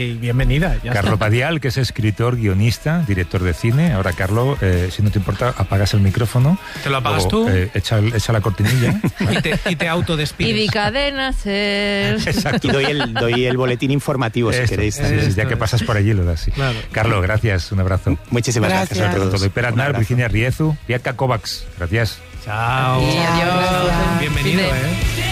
Bienvenida. Carlo Padial, que es escritor, guionista, director de cine. Ahora, Carlo, si no te importa, apagas el micrófono. ¿Te lo apagas tú? Echa la cortinilla. y te autodespides. Y di cadena ser. Exacto. Y doy el boletín informativo, si queréis. Ya que pasas por allí, lo das, sí. Claro. Carlo, gracias. Un abrazo. Muchísimas gracias a todos. Todo. Per Aznar, Virginia Riezu, Piatka Kovacs. Gracias. Chao. Adiós. Bienvenido,